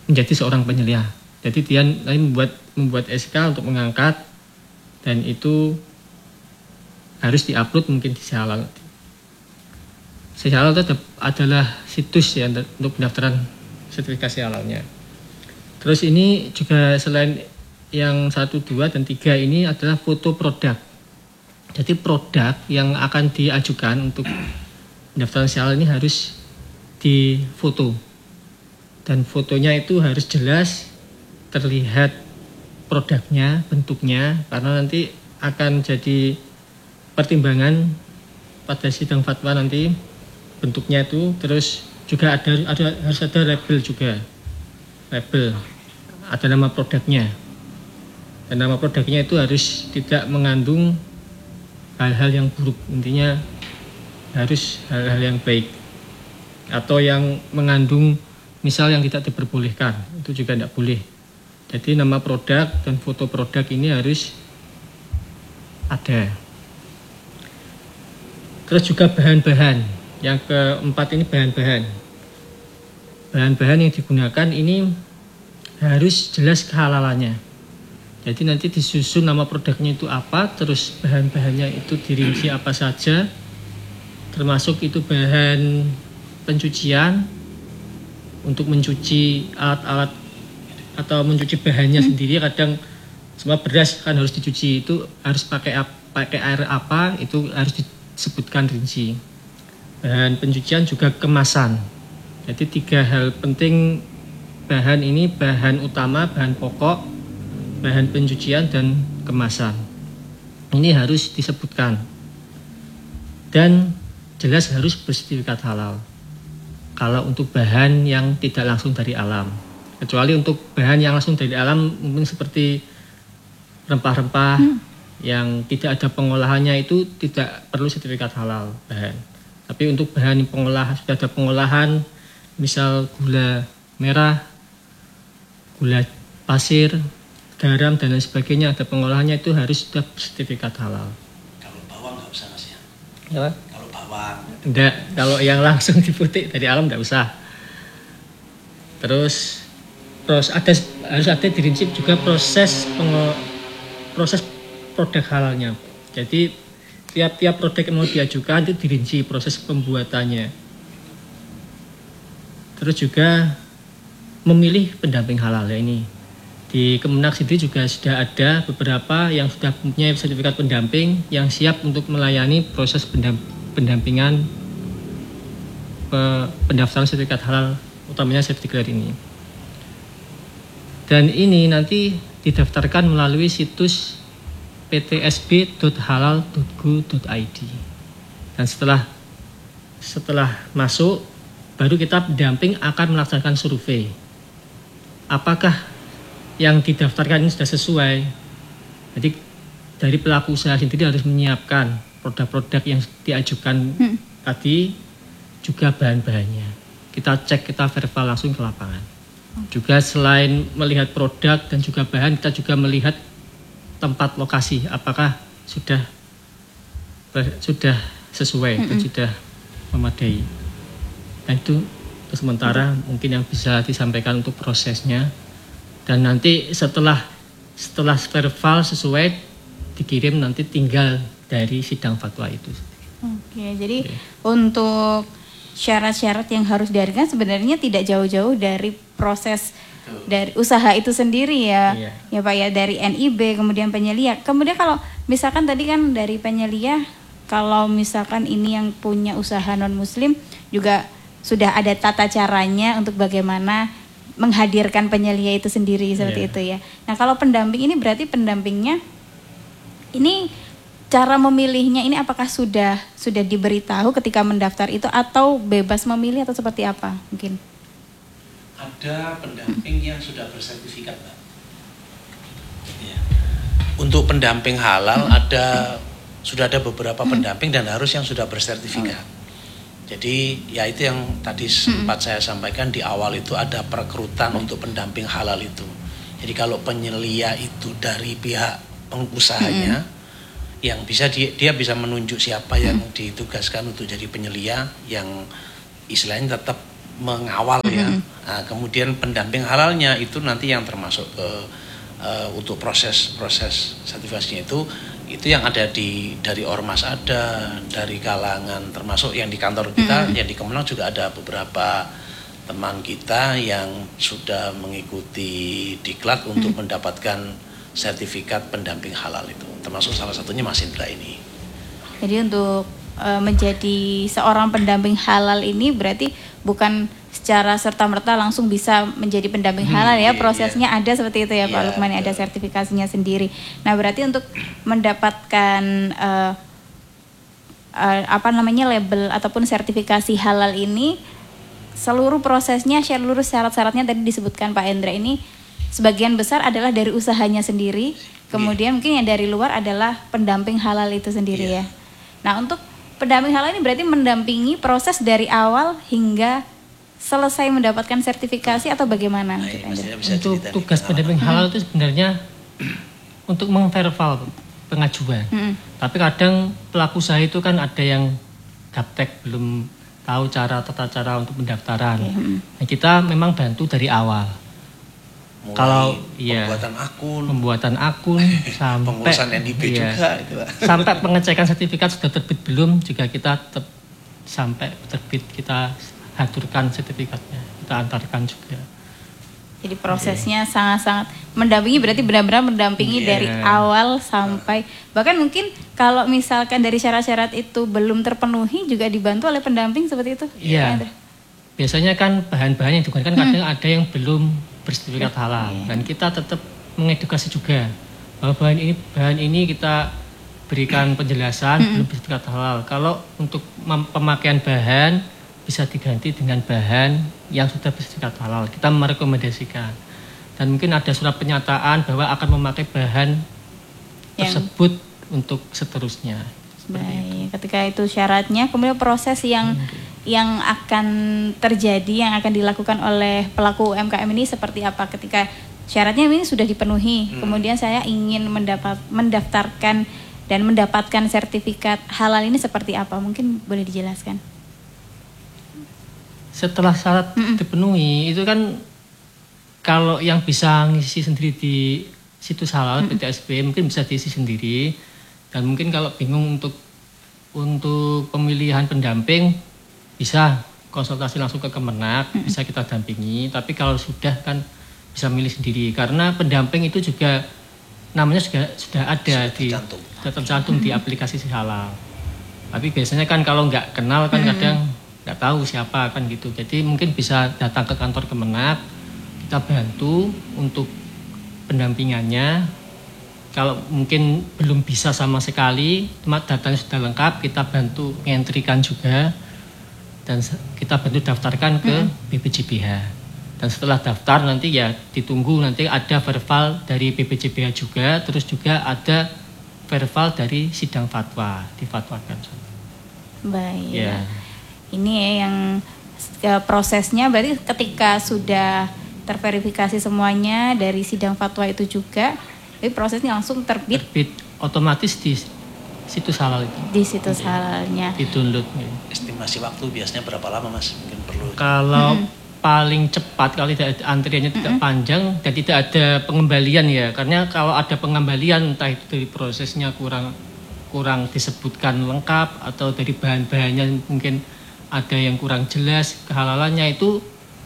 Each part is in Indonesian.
menjadi seorang penyelia. Jadi dia membuat SK untuk mengangkat, dan itu harus diupload mungkin di Sehalal. Sehalal itu adalah situs ya untuk pendaftaran sertifikasi halalnya. Terus ini juga selain yang 1, 2, dan 3 ini adalah foto produk. Jadi produk yang akan diajukan untuk pendaftaran halal ini harus difoto. Dan fotonya itu harus jelas, terlihat produknya, bentuknya, karena nanti akan jadi pertimbangan pada sidang fatwa nanti bentuknya itu. Terus juga harus ada label juga. Label, ada nama produknya. Dan nama produknya itu harus tidak mengandung hal-hal yang buruk, intinya harus hal-hal yang baik. Atau yang mengandung misal yang tidak diperbolehkan, itu juga tidak boleh. Jadi nama produk dan foto produk ini harus ada. Terus juga bahan-bahan. Yang keempat ini bahan-bahan. Bahan-bahan yang digunakan ini harus jelas kehalalannya. Jadi nanti disusun nama produknya itu apa, terus bahan-bahannya itu dirinci apa saja, termasuk itu bahan pencucian untuk mencuci alat-alat atau mencuci bahannya sendiri. Kadang semua beras kan harus dicuci, itu harus pakai air apa, itu harus disebutkan rinci. Bahan pencucian juga kemasan. Jadi 3 hal penting bahan ini: bahan utama, bahan pokok, bahan pencucian, dan kemasan. Ini harus disebutkan. Dan jelas harus bersertifikat halal. Kalau untuk bahan yang tidak langsung dari alam. Kecuali untuk bahan yang langsung dari alam, mungkin seperti rempah-rempah yang tidak ada pengolahannya, itu tidak perlu sertifikat halal bahan. Tapi untuk bahan yang sudah ada pengolahan, misal gula merah, gula pasir, garam, dan lain sebagainya, ada pengolahannya, itu harus sudah sertifikat halal. Kalau bawang nggak usah Mas ya? Ya? Kalau bawang? Enggak, kalau yang langsung dipetik dari alam enggak usah. Terus harus ada dirinci juga proses produk halalnya. Jadi tiap produk yang mau diajukan itu dirinci proses pembuatannya. Terus juga memilih pendamping halal ya ini. Di Kemenak sendiri juga sudah ada beberapa yang sudah punya sertifikat pendamping yang siap untuk melayani proses pendampingan pendaftaran sertifikat halal, utamanya safety clear ini. Dan ini nanti didaftarkan melalui situs ptsb.halal.go.id. Dan setelah masuk, baru kita pendamping akan melaksanakan survei. Apakah yang didaftarkan ini sudah sesuai? Jadi dari pelaku usaha sendiri harus menyiapkan produk-produk yang diajukan tadi, juga bahan-bahannya. Kita cek, kita verify langsung ke lapangan. Juga selain melihat produk dan juga bahan, kita juga melihat tempat lokasi, apakah sudah sesuai dan sudah memadai. Dan itu sementara mungkin yang bisa disampaikan untuk prosesnya. Dan nanti setelah verify sesuai, dikirim, nanti tinggal dari sidang fatwa itu. Oke, jadi untuk syarat-syarat yang harus dihadirkan sebenarnya tidak jauh-jauh dari proses dari usaha itu sendiri ya. Ya Pak ya, dari NIB kemudian penyelia. Kemudian kalau misalkan tadi kan dari penyelia, kalau misalkan ini yang punya usaha non muslim juga sudah ada tata caranya untuk bagaimana menghadirkan penyelia itu sendiri seperti itu ya. Nah, kalau pendamping ini berarti pendampingnya ini cara memilihnya ini apakah sudah diberitahu ketika mendaftar itu atau bebas memilih atau seperti apa mungkin? Ada pendamping yang sudah bersertifikat, Mbak. Ya. Untuk pendamping halal sudah ada beberapa pendamping dan harus yang sudah bersertifikat. Jadi ya itu yang tadi sempat saya sampaikan di awal, itu ada perekrutan untuk pendamping halal itu. Jadi kalau penyelia itu dari pihak pengusahanya, yang bisa dia bisa menunjuk siapa yang ditugaskan untuk jadi penyelia, yang istilahnya tetap mengawal ya. Nah, kemudian pendamping halalnya itu nanti yang termasuk ke untuk proses sertifikasinya itu yang ada dari ormas, ada dari kalangan, termasuk yang di kantor kita, yang di Kemenang juga ada beberapa teman kita yang sudah mengikuti diklat untuk mendapatkan sertifikat pendamping halal itu, termasuk salah satunya Mas Indra ini. Jadi untuk menjadi seorang pendamping halal ini berarti bukan secara serta-merta langsung bisa menjadi pendamping halal ya, prosesnya ada seperti itu ya Pak Lukman, ada sertifikasinya sendiri. Nah berarti untuk mendapatkan label ataupun sertifikasi halal ini, seluruh prosesnya, seluruh syarat-syaratnya tadi disebutkan Pak Hendra ini sebagian besar adalah dari usahanya sendiri, kemudian mungkin yang dari luar adalah pendamping halal itu sendiri ya. Nah untuk pendamping halal ini berarti mendampingi proses dari awal hingga selesai mendapatkan sertifikasi atau bagaimana? Untuk tugas pendamping halal itu sebenarnya untuk mengverifal pengajuan. Tapi kadang pelaku usaha itu kan ada yang gaptek, belum tahu tata cara untuk pendaftaran. Nah, kita memang bantu dari awal. Mulai kalau pembuatan akun sampai pengurusan NIB juga itu, sampai pengecekan sertifikat sudah terbit belum, juga kita sampai terbit kita haturkan sertifikatnya, kita antarkan juga. Jadi prosesnya sangat-sangat mendampingi, berarti benar-benar mendampingi dari awal sampai, bahkan mungkin kalau misalkan dari syarat-syarat itu belum terpenuhi juga dibantu oleh pendamping seperti itu. Iya. Biasanya kan bahan-bahan yang digunakan kadang ada yang belum bersertifikat halal, dan kita tetap mengedukasi juga bahwa bahan ini kita berikan penjelasan belum bersertifikat halal. Kalau untuk pemakaian bahan bisa diganti dengan bahan yang sudah bersertifikat halal. Kita merekomendasikan, dan mungkin ada surat pernyataan bahwa akan memakai bahan tersebut untuk seterusnya. Baik, ketika itu syaratnya, kemudian proses yang akan terjadi, yang akan dilakukan oleh pelaku UMKM ini seperti apa ketika syaratnya ini sudah dipenuhi, kemudian saya ingin mendaftarkan dan mendapatkan sertifikat halal ini seperti apa? Mungkin boleh dijelaskan. Setelah syarat dipenuhi, itu kan kalau yang bisa ngisi sendiri di situs halal PTSP mungkin bisa diisi sendiri, dan mungkin kalau bingung untuk pemilihan pendamping bisa konsultasi langsung ke Kemenak, bisa kita dampingi. Tapi kalau sudah kan bisa milih sendiri, karena pendamping itu juga namanya sudah ada sudah tercantum di aplikasi halal. Tapi biasanya kan kalau nggak kenal kan kadang nggak tahu siapa kan gitu. Jadi mungkin bisa datang ke kantor Kemenak, kita bantu untuk pendampingannya. Kalau mungkin belum bisa sama sekali, cuma datanya sudah lengkap, kita bantu ngentrikan juga, dan kita bantu daftarkan ke BPJBH. Dan setelah daftar nanti ya ditunggu nanti ada verbal dari BPJBH juga, terus juga ada verbal dari sidang fatwa, difatwakan. Baik. Ya. Ini ya yang prosesnya berarti ketika sudah terverifikasi semuanya dari sidang fatwa itu juga, jadi prosesnya langsung terbit otomatis di situs halal itu. Di situs halalnya. Di-download. Estimasi waktu biasanya berapa lama Mas? Mungkin perlu. Kalau paling cepat, kalau tidak antriannya tidak panjang dan tidak ada pengembalian ya. Karena kalau ada pengembalian entah itu dari prosesnya kurang disebutkan lengkap atau dari bahan-bahannya mungkin ada yang kurang jelas kehalalannya, itu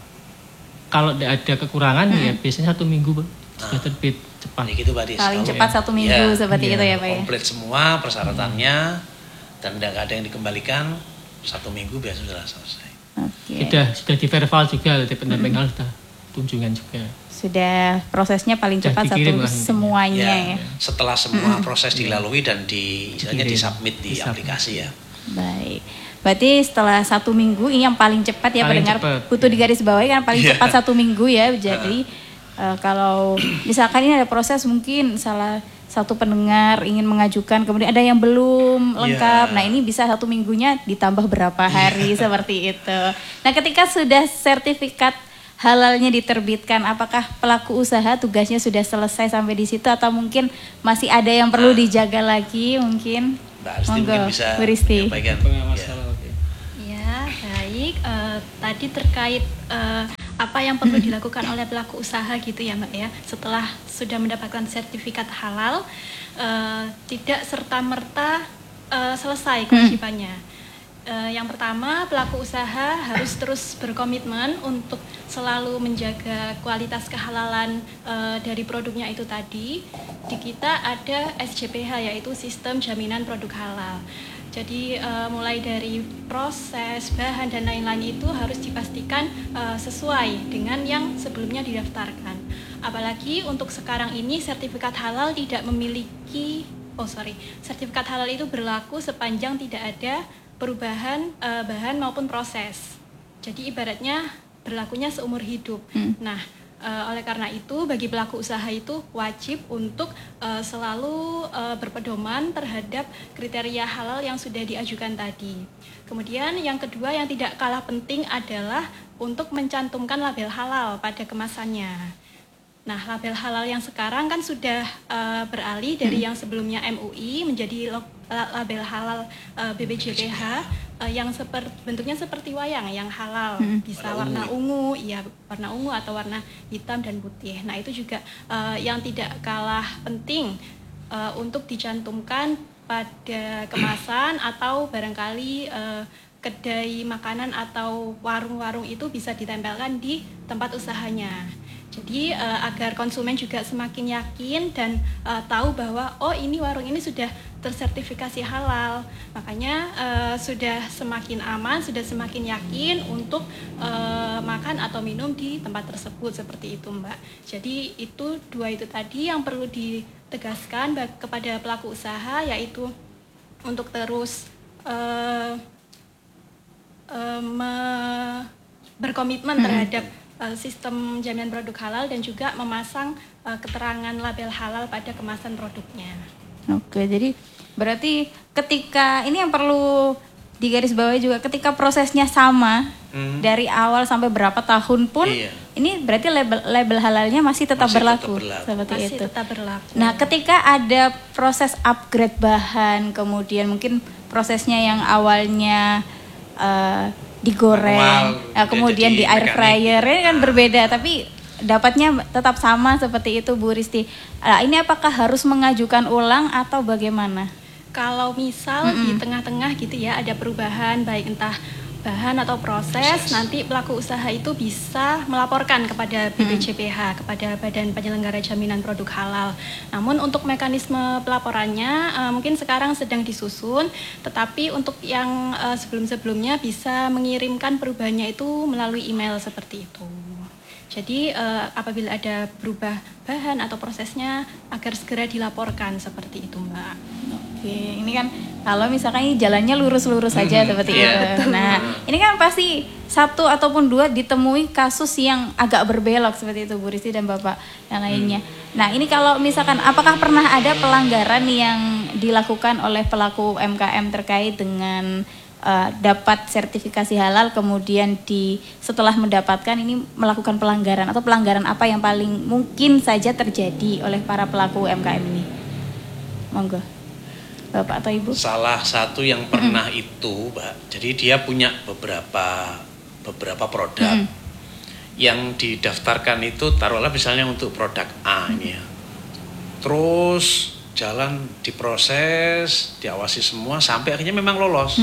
kalau tidak ada kekurangan ya biasanya 1 minggu sudah terbit cepat. Gitu, paling cepat 1 minggu seperti itu ya Pak ya. Komplit semua persyaratannya dan tidak ada yang dikembalikan, 1 minggu biasa sudah selesai. Sudah di-verifal juga dari pendamping halal, sudah kunjungan juga. Sudah prosesnya paling cepat semuanya ya. Setelah semua proses dilalui dan di-submit di aplikasi ya. Baik. Berarti setelah 1 minggu ini yang paling cepat ya pendengar, butuh digarisbawahi kan paling cepat 1 minggu ya. Jadi kalau misalkan ini ada proses mungkin salah satu pendengar ingin mengajukan kemudian ada yang belum lengkap, nah ini bisa 1 minggunya ditambah berapa hari seperti itu. Nah ketika sudah sertifikat halalnya diterbitkan, apakah pelaku usaha tugasnya sudah selesai sampai di situ atau mungkin masih ada yang perlu dijaga lagi mungkin? Mbak Aristi mungkin bisa menyampaikan. Ya, baik. tertarik tadi terkait apa yang perlu dilakukan oleh pelaku usaha gitu ya Mbak ya, setelah sudah mendapatkan sertifikat halal, tidak serta-merta selesai kewajibannya. Yang pertama, pelaku usaha harus terus berkomitmen untuk selalu menjaga kualitas kehalalan dari produknya itu tadi. Di kita ada SJPH, yaitu Sistem Jaminan Produk Halal. Jadi mulai dari proses, bahan dan lain-lain itu harus dipastikan sesuai dengan yang sebelumnya didaftarkan. Apalagi untuk sekarang ini sertifikat halal tidak memiliki, sertifikat halal itu berlaku sepanjang tidak ada perubahan bahan maupun proses. Jadi ibaratnya berlakunya seumur hidup. Nah, oleh karena itu bagi pelaku usaha itu wajib untuk selalu berpedoman terhadap kriteria halal yang sudah diajukan tadi. Kemudian yang kedua yang tidak kalah penting adalah untuk mencantumkan label halal pada kemasannya. Nah, label halal yang sekarang kan sudah beralih dari yang sebelumnya MUI menjadi label halal BPJPH yang bentuknya seperti wayang, yang halal, bisa warna ungu, warna ungu atau warna hitam dan putih. Nah, itu juga yang tidak kalah penting untuk dicantumkan pada kemasan atau barangkali kedai makanan atau warung-warung itu bisa ditempelkan di tempat usahanya. Jadi agar konsumen juga semakin yakin dan tahu bahwa ini warung ini sudah tersertifikasi halal. Makanya sudah semakin aman, sudah semakin yakin untuk makan atau minum di tempat tersebut, seperti itu Mbak. Jadi itu dua itu tadi yang perlu ditegaskan kepada pelaku usaha, yaitu untuk terus berkomitmen terhadap sistem jaminan produk halal dan juga memasang keterangan label halal pada kemasan produknya. Oke, jadi berarti ketika ini yang perlu digarisbawahi juga, ketika prosesnya sama dari awal sampai berapa tahun pun, ini berarti label halalnya masih tetap berlaku. Seperti masih itu. Tetap berlaku. Nah, ketika ada proses upgrade bahan, kemudian mungkin prosesnya yang awalnya digoreng, kemudian di air fryer, ini kan berbeda, tapi dapatnya tetap sama seperti itu Bu Risti. Ini apakah harus mengajukan ulang atau bagaimana? Kalau misal di tengah-tengah gitu ya ada perubahan, baik entah bahan atau proses, nanti pelaku usaha itu bisa melaporkan kepada BPJPH, kepada Badan Penyelenggara Jaminan Produk Halal. Namun untuk mekanisme pelaporannya mungkin sekarang sedang disusun, tetapi untuk yang sebelum-sebelumnya bisa mengirimkan perubahannya itu melalui email seperti itu. Jadi apabila ada berubah bahan atau prosesnya agar segera dilaporkan, seperti itu Mbak. Oke, ini kan kalau misalkan ini jalannya lurus-lurus saja seperti itu. Nah, ini kan pasti satu ataupun dua ditemui kasus yang agak berbelok seperti itu Bu Risti dan Bapak yang lainnya. Nah, ini kalau misalkan apakah pernah ada pelanggaran yang dilakukan oleh pelaku UMKM terkait dengan dapat sertifikasi halal, kemudian setelah mendapatkan ini melakukan pelanggaran, atau pelanggaran apa yang paling mungkin saja terjadi oleh para pelaku UMKM ini? Monggo Bapak atau Ibu. Salah satu yang pernah itu Mbak, jadi dia punya beberapa produk yang didaftarkan itu, taruhlah misalnya untuk produk A ini ya, terus jalan diproses, diawasi semua sampai akhirnya memang lolos.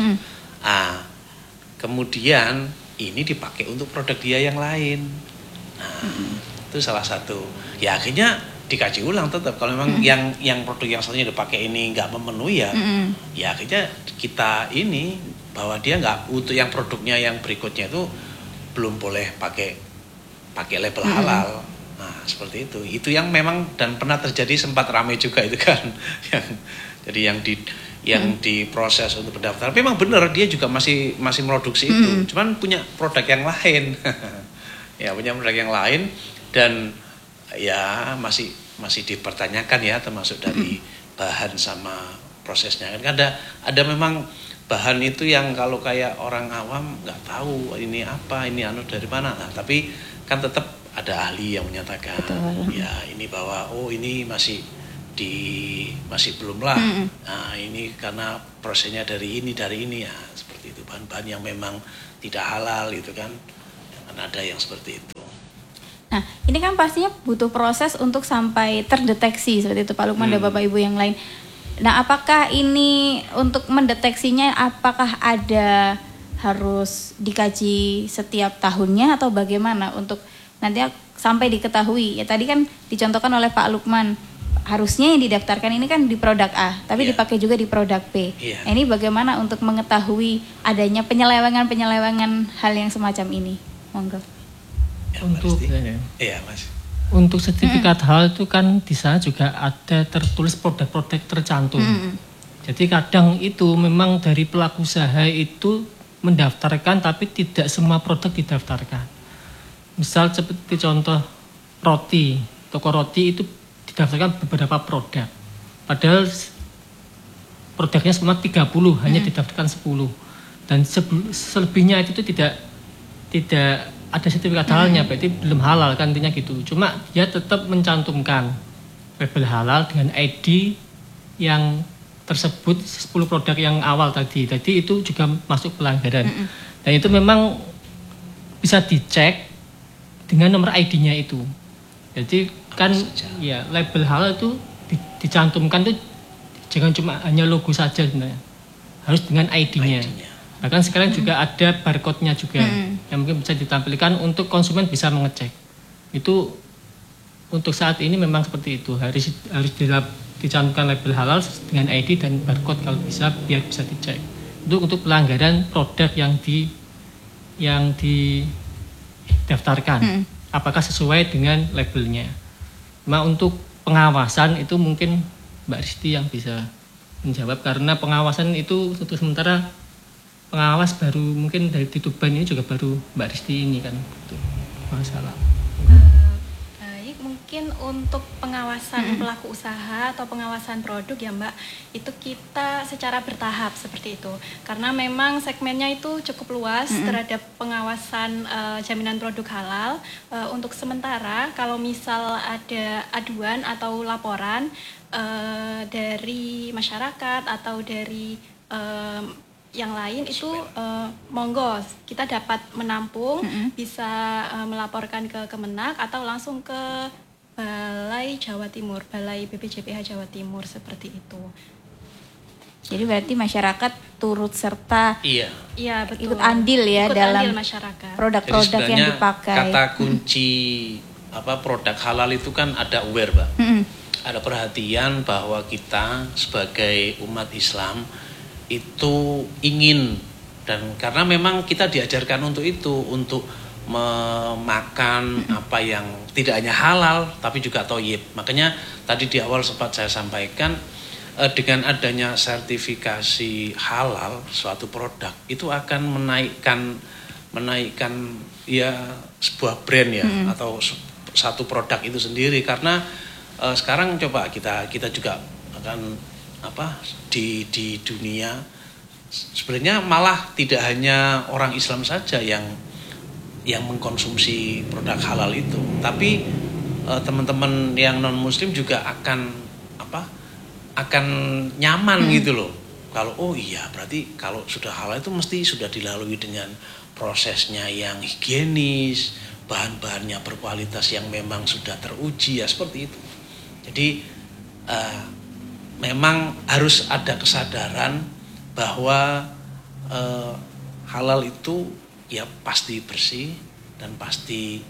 Kemudian ini dipakai untuk produk dia yang lain. Nah, itu salah satu. Ya akhirnya dikaji ulang tetap. Kalau memang yang produk yang satunya dipakai ini nggak memenuhi ya akhirnya kita ini bahwa dia nggak, untuk yang produknya yang berikutnya itu belum boleh pakai label halal. Nah seperti itu. Itu yang memang dan pernah terjadi, sempat ramai juga itu kan. Jadi yang diproses untuk pendaftaran. Memang benar dia juga masih produksi itu, cuman punya produk yang lain. Ya punya produk yang lain dan ya masih dipertanyakan ya, termasuk dari bahan sama prosesnya. Kan ada memang bahan itu yang kalau kayak orang awam nggak tahu ini apa, ini dari mana. Nah, tapi kan tetap ada ahli yang menyatakan ya ini bahwa ini masih belum lah. Nah, ini karena prosesnya dari ini ya, seperti itu. Bahan-bahan yang memang tidak halal gitu kan ada yang seperti itu. Nah, ini kan pastinya butuh proses untuk sampai terdeteksi seperti itu Pak Lukman dan Bapak Ibu yang lain. Nah, apakah ini untuk mendeteksinya apakah ada harus dikaji setiap tahunnya atau bagaimana untuk nanti sampai diketahui? Ya tadi kan dicontohkan oleh Pak Lukman, harusnya yang didaftarkan ini kan di produk A, tapi dipakai juga di produk B. Nah, ini bagaimana untuk mengetahui adanya penyelewengan hal yang semacam ini? Monggo. Ya, Untuk iya Mas. Untuk sertifikat halal itu kan di sana juga ada tertulis produk-produk tercantum. Jadi kadang itu memang dari pelaku usaha itu mendaftarkan tapi tidak semua produk didaftarkan. Misal seperti contoh roti, toko roti itu didaftarkan beberapa produk. Padahal produknya semua 30, hanya didaftarkan 10. Dan selebihnya itu tidak ada sertifikat halalnya, berarti belum halal kan intinya gitu. Cuma dia tetap mencantumkan label halal dengan ID yang tersebut 10 produk yang awal tadi. Jadi itu juga masuk pelanggaran. Dan itu memang bisa dicek dengan nomor ID-nya itu. Jadi kan ya label halal itu dicantumkan tuh jangan cuma hanya logo saja sebenarnya. Harus dengan ID-nya. Bahkan sekarang juga ada barcode-nya juga yang mungkin bisa ditampilkan untuk konsumen bisa mengecek. Itu untuk saat ini memang seperti itu, harus dicantumkan label halal dengan ID dan barcode kalau bisa biar bisa dicek. Itu untuk pelanggaran produk yang didaftarkan. Apakah sesuai dengan labelnya. Nah, untuk pengawasan itu mungkin Mbak Risti yang bisa menjawab karena pengawasan itu untuk sementara pengawas baru mungkin dari di Tuban ini juga baru Mbak Risti ini kan gitu. Masalah. Baik, mungkin untuk pengawasan pelaku usaha atau pengawasan produk ya Mbak, itu kita secara bertahap seperti itu. Karena memang segmennya itu cukup luas terhadap pengawasan jaminan produk halal. Untuk sementara kalau misal ada aduan atau laporan dari masyarakat atau dari yang lain itu monggo kita dapat menampung, bisa melaporkan ke Kemenak atau langsung ke Balai Jawa Timur, Balai BPJPH Jawa Timur seperti itu. Jadi berarti masyarakat turut serta Iya, betul. ikut andil ya ikut dalam andil masyarakat. Produk-produk yang dipakai. Kata kunci produk halal itu kan ada aware, Mbak. Ada perhatian bahwa kita sebagai umat Islam itu ingin, dan karena memang kita diajarkan untuk itu, untuk memakan apa yang tidak hanya halal tapi juga thayyib. Makanya tadi di awal sempat saya sampaikan, dengan adanya sertifikasi halal suatu produk itu akan menaikkan ya sebuah brand ya, atau satu produk itu sendiri. Karena sekarang coba kita juga akan di dunia sebenarnya malah tidak hanya orang Islam saja yang mengkonsumsi produk halal itu, tapi teman-teman yang non Muslim juga akan nyaman gitu loh. Kalau berarti kalau sudah halal itu mesti sudah dilalui dengan prosesnya yang higienis, bahan-bahannya berkualitas yang memang sudah teruji ya, seperti itu. Jadi memang harus ada kesadaran bahwa halal itu ya pasti bersih dan pasti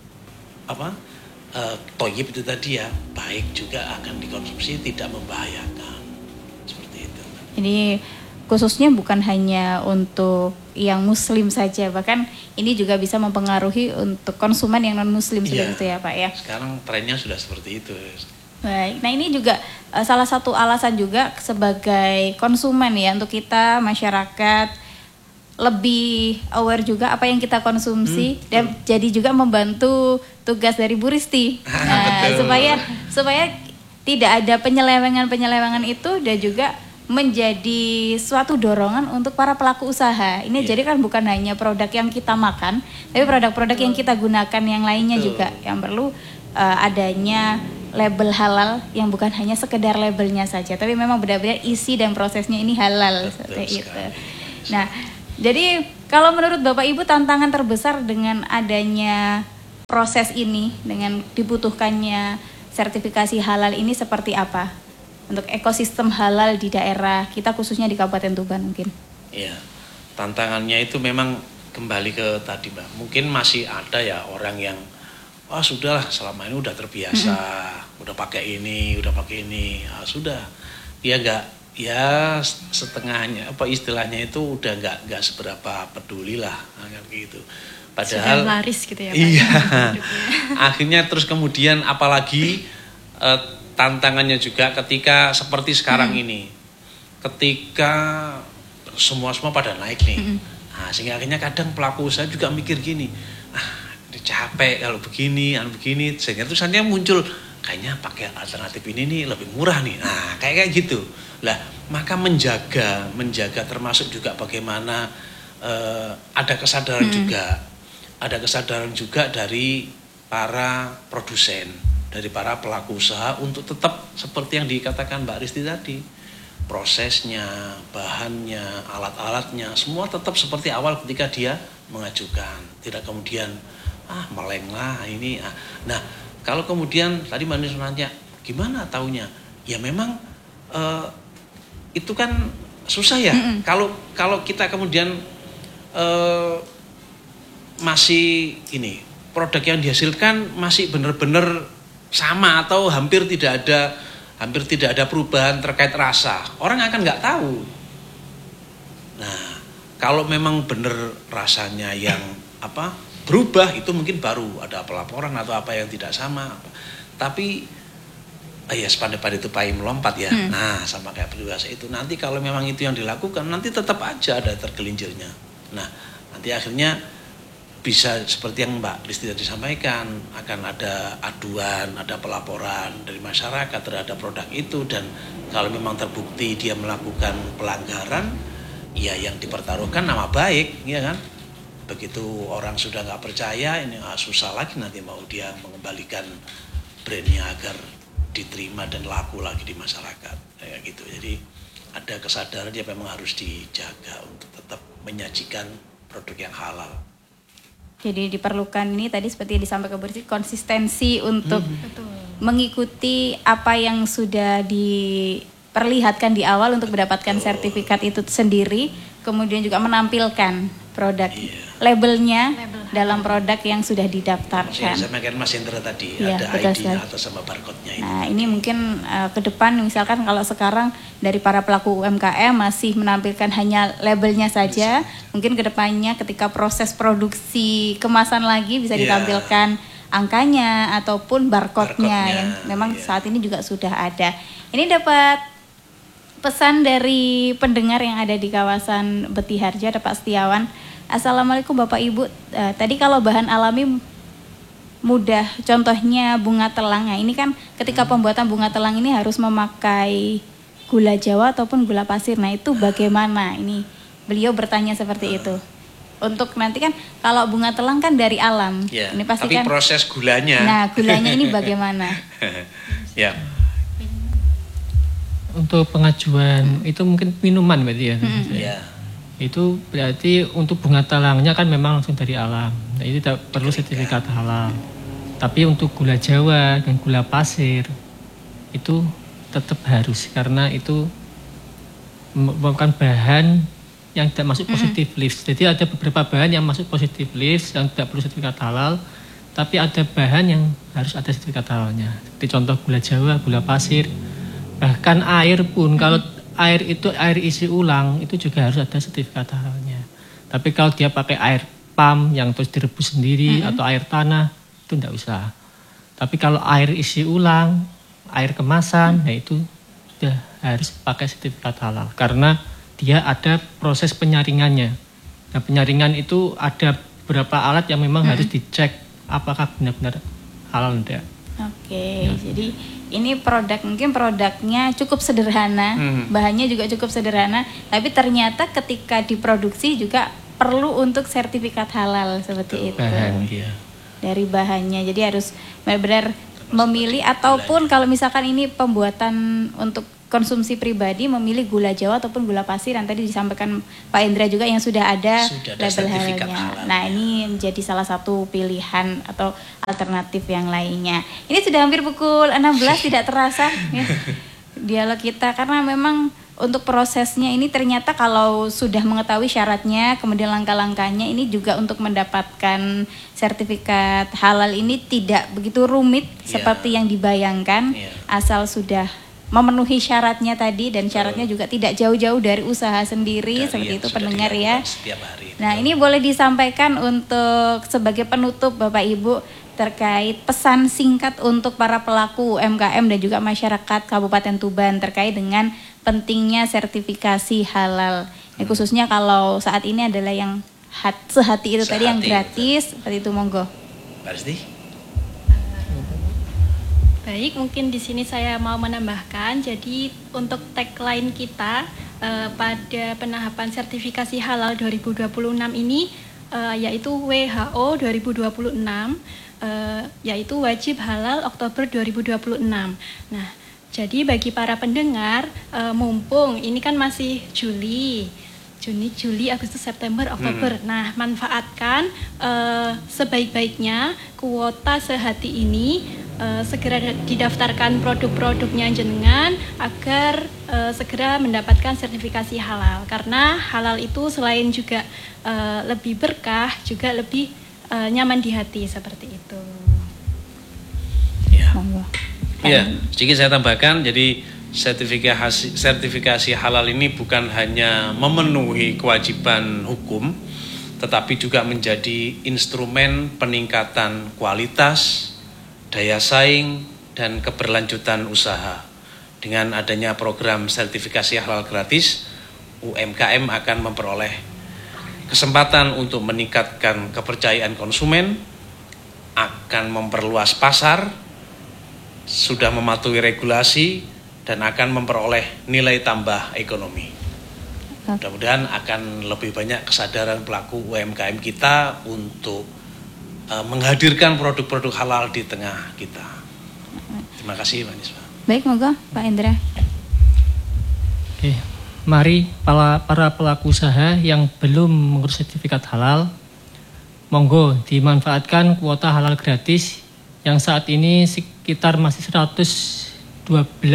thayyib itu tadi ya, baik juga akan dikonsumsi, tidak membahayakan, seperti itu. Jadi khususnya bukan hanya untuk yang Muslim saja, bahkan ini juga bisa mempengaruhi untuk konsumen yang non Muslim seperti itu ya Pak ya. Sekarang trennya sudah seperti itu. Baik, nah ini juga salah satu alasan juga sebagai konsumen ya, untuk kita masyarakat lebih aware juga apa yang kita konsumsi, dan jadi juga membantu tugas dari Bu Risti. Nah, supaya tidak ada penyelewengan itu, dan juga menjadi suatu dorongan untuk para pelaku usaha. Ini jadi kan bukan hanya produk yang kita makan, tapi produk-produk yang kita gunakan yang lainnya juga yang perlu adanya label halal yang bukan hanya sekedar labelnya saja, tapi memang benar-benar isi dan prosesnya ini halal seperti itu. Nah, jadi Kalau menurut Bapak Ibu tantangan terbesar dengan adanya proses ini, dengan dibutuhkannya sertifikasi halal ini seperti apa? Untuk ekosistem halal di daerah kita khususnya di Kabupaten Tuban mungkin. Iya, tantangannya itu memang kembali ke tadi Mbak. Mungkin masih ada ya orang yang sudahlah selama ini udah terbiasa, udah pakai ini, sudah. Dia nggak, ya setengahnya apa istilahnya itu udah nggak seberapa peduli lah kan gitu. Padahal sudah laris gitu ya Pak. Iya. Akhirnya terus kemudian apalagi tantangannya juga ketika seperti sekarang ini. Ketika semua pada naik nih. Nah, sehingga akhirnya kadang pelaku usaha juga mikir gini. Capek kalau begini, sehingga terus nanti muncul kayaknya pakai alternatif ini nih lebih murah nih. Nah, kayak gitu. Lah, maka menjaga termasuk juga bagaimana ada kesadaran juga dari para produsen, dari para pelaku usaha untuk tetap seperti yang dikatakan Mbak Risti tadi. Prosesnya, bahannya, alat-alatnya semua tetap seperti awal ketika dia mengajukan. Tidak kemudian meleng lah ini. Nah, kalau kemudian tadi Mbak Nis nanya, gimana taunya? Ya memang itu kan susah ya. Kalau kita kemudian masih ini produk yang dihasilkan masih benar-benar sama atau hampir tidak ada perubahan terkait rasa, orang akan nggak tahu. Nah, kalau memang benar rasanya yang berubah, itu mungkin baru ada pelaporan atau apa yang tidak sama. Tapi ya sepandai-pandai itu payung melompat ya. Nah, sama kayak peribahasa itu. Nanti kalau memang itu yang dilakukan, nanti tetap aja ada tergelincirnya. Nah, nanti akhirnya bisa seperti yang Mbak Listi tadi sampaikan, akan ada aduan, ada pelaporan dari masyarakat terhadap produk itu, dan kalau memang terbukti dia melakukan pelanggaran, ya yang dipertaruhkan nama baik, ya kan? Begitu orang sudah nggak percaya, ini susah lagi nanti mau dia mengembalikan brandnya agar diterima dan laku lagi di masyarakat, kayak gitu. Jadi ada kesadaran yang memang harus dijaga untuk tetap menyajikan produk yang halal. Jadi diperlukan ini tadi seperti yang disampaikan Bu Risti, konsistensi untuk mengikuti apa yang sudah diperlihatkan di awal untuk mendapatkan sertifikat itu sendiri, kemudian juga menampilkan produk labelnya dalam produk yang sudah didaftarkan. Saya sampaikan Mas Indra tadi, ya, ada ID-nya atau sama barcode-nya. Nah, ini mungkin ke depan misalkan kalau sekarang dari para pelaku UMKM masih menampilkan hanya labelnya saja, mungkin ke depannya ketika proses produksi kemasan lagi bisa ditampilkan angkanya ataupun barcode-nya yang memang saat ini juga sudah ada. Ini dapat pesan dari pendengar yang ada di kawasan Betiharja, ada Pak Setiawan. Assalamualaikum Bapak Ibu. Tadi kalau bahan alami mudah, contohnya bunga telang. Nah, ini kan ketika pembuatan bunga telang ini harus memakai gula Jawa ataupun gula pasir. Nah, itu bagaimana? Ini beliau bertanya seperti itu. Untuk nanti kan kalau bunga telang kan dari alam. Ya, ini pasti tapi kan proses gulanya. Nah, gulanya ini bagaimana? Ya. Untuk pengajuan itu mungkin minuman berarti ya. Ya. Itu berarti untuk bunga telangnya kan memang langsung dari alam. Nah, itu tidak perlu sertifikat halal. Tapi untuk gula Jawa dan gula pasir itu tetap harus, karena itu merupakan bahan yang tidak masuk positive list. Jadi ada beberapa bahan yang masuk positive list yang tidak perlu sertifikat halal, tapi ada bahan yang harus ada sertifikat halalnya. Seperti contoh gula Jawa, gula pasir, bahkan air pun kalau air itu air isi ulang itu juga harus ada sertifikat halalnya. Tapi kalau dia pakai air pam yang terus direbus sendiri atau air tanah itu tidak usah. Tapi kalau air isi ulang, air kemasan, nah itu sudah harus pakai sertifikat halal karena dia ada proses penyaringannya. Nah, penyaringan itu ada beberapa alat yang memang harus dicek apakah benar-benar halal tidak. Oke, jadi ini mungkin produknya cukup sederhana, bahannya juga cukup sederhana, tapi ternyata ketika diproduksi juga perlu untuk sertifikat halal seperti itu. Bahan dia. Dari bahannya, jadi harus benar-benar memilih, ataupun kalau misalkan ini pembuatan untuk konsumsi pribadi memilih gula Jawa ataupun gula pasir yang tadi disampaikan Pak Indra juga yang sudah ada label halalnya. Nah, ini menjadi salah satu pilihan atau alternatif yang lainnya. Ini sudah hampir pukul 16, tidak terasa ya, dialog kita, karena memang untuk prosesnya ini ternyata kalau sudah mengetahui syaratnya, kemudian langkah-langkahnya, ini juga untuk mendapatkan sertifikat halal ini tidak begitu rumit seperti yang dibayangkan, asal sudah memenuhi syaratnya tadi, dan syaratnya juga tidak jauh-jauh dari usaha sendiri, seperti itu pendengar ya. Nah, ini boleh disampaikan untuk sebagai penutup Bapak Ibu terkait pesan singkat untuk para pelaku UMKM dan juga masyarakat Kabupaten Tuban terkait dengan pentingnya sertifikasi halal. Ini khususnya kalau saat ini adalah yang sehati itu tadi, yang gratis, seperti itu, monggo. Pasti. Baik, mungkin di sini saya mau menambahkan, jadi untuk tagline kita pada penahapan sertifikasi halal 2026 ini yaitu WHO 2026, yaitu wajib halal Oktober 2026. Nah, jadi bagi para pendengar, mumpung ini kan masih Juni, Juli, Agustus, September, Oktober. Nah, manfaatkan sebaik-baiknya kuota sehati ini, segera didaftarkan produk-produknya jenengan agar segera mendapatkan sertifikasi halal. Karena halal itu selain juga lebih berkah, juga lebih nyaman di hati, seperti itu. Ya, sedikit saya tambahkan, jadi sertifikasi halal ini bukan hanya memenuhi kewajiban hukum, tetapi juga menjadi instrumen peningkatan kualitas, daya saing, dan keberlanjutan usaha. Dengan adanya program sertifikasi halal gratis, UMKM akan memperoleh kesempatan untuk meningkatkan kepercayaan konsumen, akan memperluas pasar, sudah mematuhi regulasi, dan akan memperoleh nilai tambah ekonomi. Mudah-mudahan akan lebih banyak kesadaran pelaku UMKM kita untuk menghadirkan produk-produk halal di tengah kita. Terima kasih, Mbak Nisbah. Baik, monggo Pak Indra. Oke, mari para pelaku usaha yang belum mengurus sertifikat halal, monggo dimanfaatkan kuota halal gratis yang saat ini sekitar masih 112.000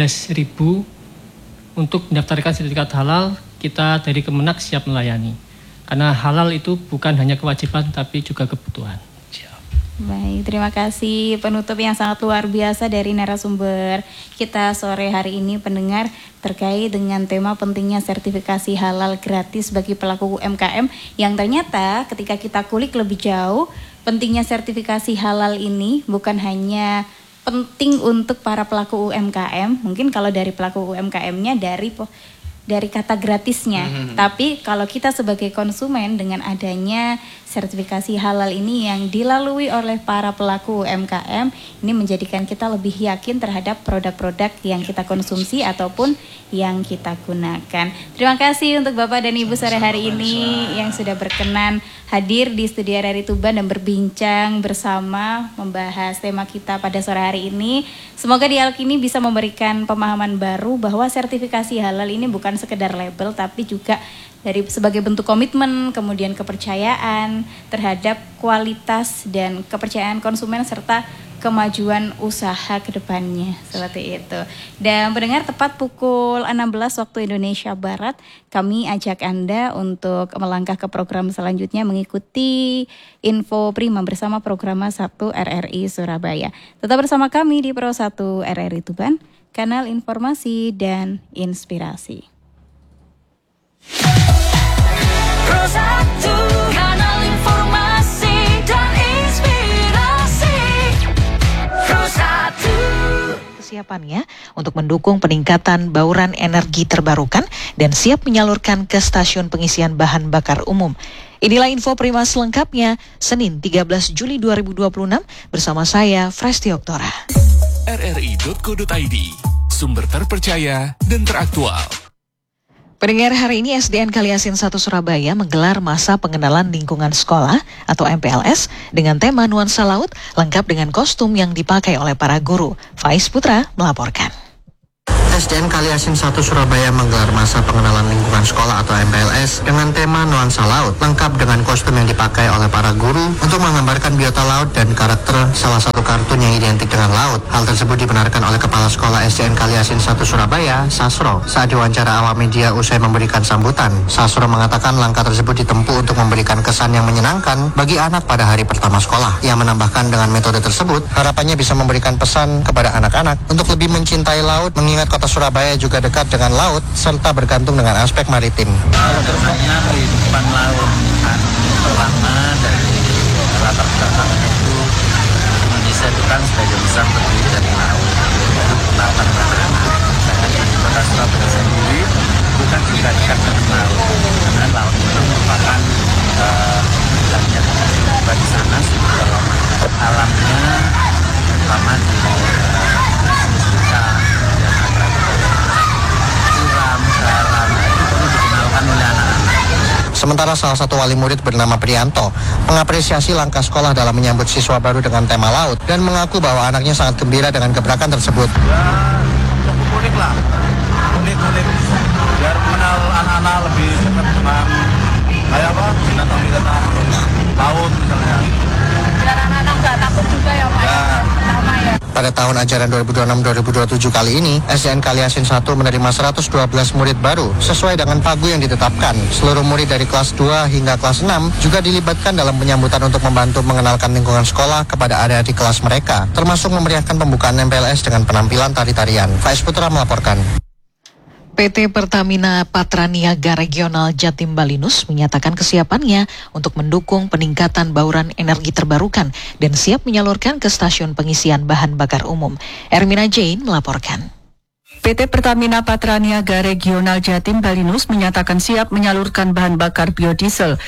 untuk mendaftarkan sertifikat halal. Kita dari Kemenak siap melayani, karena halal itu bukan hanya kewajiban tapi juga kebutuhan. Baik, terima kasih penutup yang sangat luar biasa dari narasumber kita sore hari ini, pendengar, terkait dengan tema pentingnya sertifikasi halal gratis bagi pelaku UMKM, yang ternyata ketika kita kulik lebih jauh, pentingnya sertifikasi halal ini bukan hanya penting untuk para pelaku UMKM, mungkin kalau dari pelaku UMKM-nya dari kata gratisnya, tapi kalau kita sebagai konsumen dengan adanya sertifikasi halal ini yang dilalui oleh para pelaku UMKM, ini menjadikan kita lebih yakin terhadap produk-produk yang kita konsumsi ataupun yang kita gunakan. Terima kasih untuk Bapak dan Ibu sore hari ini yang sudah berkenan hadir di studio RRI Tuban dan berbincang bersama membahas tema kita pada sore hari ini. Semoga dialog ini bisa memberikan pemahaman baru bahwa sertifikasi halal ini bukan sekedar label, tapi juga sebagai bentuk komitmen, kemudian kepercayaan terhadap kualitas dan kepercayaan konsumen serta kemajuan usaha ke depannya, seperti itu. Dan pendengar, tepat pukul 16 waktu Indonesia Barat, kami ajak Anda untuk melangkah ke program selanjutnya mengikuti Info Prima bersama program 1 RRI Surabaya. Tetap bersama kami di Pro 1 RRI Tuban, kanal informasi dan inspirasi. Pro 1, kanal informasi dan inspirasi. Pro 1. Kesiapannya untuk mendukung peningkatan bauran energi terbarukan dan siap menyalurkan ke stasiun pengisian bahan bakar umum. Inilah info Prima selengkapnya, Senin 13 Juli 2026 bersama saya, Fresti Oktora. rri.co.id, sumber terpercaya dan teraktual. Pendengar, hari ini SDN Kaliasin 1 Surabaya menggelar masa pengenalan lingkungan sekolah atau MPLS dengan tema nuansa laut lengkap dengan kostum yang dipakai oleh para guru. Faiz Putra melaporkan. SDN Kaliasin 1 Surabaya menggelar masa pengenalan lingkungan sekolah atau MPLS dengan tema nuansa laut, lengkap dengan kostum yang dipakai oleh para guru untuk menggambarkan biota laut dan karakter salah satu kartun yang identik dengan laut. Hal tersebut dibenarkan oleh Kepala Sekolah SDN Kaliasin 1 Surabaya, Sasro, saat diwawancara awak media usai memberikan sambutan. Sasro mengatakan langkah tersebut ditempuh untuk memberikan kesan yang menyenangkan bagi anak pada hari pertama sekolah. Ia menambahkan dengan metode tersebut, harapannya bisa memberikan pesan kepada anak-anak untuk lebih mencintai laut, mengingat kota Surabaya juga dekat dengan laut serta bergantung dengan aspek maritim. Sebenarnya kehidupan laut pertama dari latar belakangnya itu Indonesia itu kan sebagian besar terdiri dari laut. Itu 8 Sedangkan di kota Surabaya sendiri itu kan juga dekat dengan laut. Karena laut itu merupakan wilayah di sana dalam alamnya, terutama di kita suram, dalam itu perlu dikenalkan oleh anak-anak. Sementara salah satu wali murid bernama Prianto mengapresiasi langkah sekolah dalam menyambut siswa baru dengan tema laut dan mengaku bahwa anaknya sangat gembira dengan gebrakan tersebut. Ya, cukup unik lah, unik biar mengenal anak-anak lebih dekat dengan kayak apa, binatang-binatang laut misalnya. Biar anak-anak nggak takut juga ya Pak. Ya. Pada tahun ajaran 2026-2027 kali ini, SDN Kaliasin 1 menerima 112 murid baru sesuai dengan pagu yang ditetapkan. Seluruh murid dari kelas 2 hingga kelas 6 juga dilibatkan dalam penyambutan untuk membantu mengenalkan lingkungan sekolah kepada adik-adik kelas mereka, termasuk memeriahkan pembukaan MPLS dengan penampilan tari-tarian. Faiz Putra melaporkan. PT Pertamina Patraniaga Regional Jatim Balinus menyatakan kesiapannya untuk mendukung peningkatan bauran energi terbarukan dan siap menyalurkan ke stasiun pengisian bahan bakar umum. Ermina Jane melaporkan. PT Pertamina Patraniaga Regional Jatim Balinus menyatakan siap menyalurkan bahan bakar biodiesel